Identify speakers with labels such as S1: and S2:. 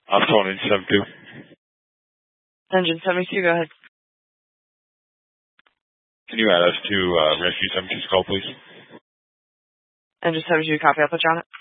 S1: I'm calling in 72.
S2: Engine 72, go ahead.
S1: Can you add us to Rescue 72's call, please?
S2: Engine 72, copy. I'll put you on it.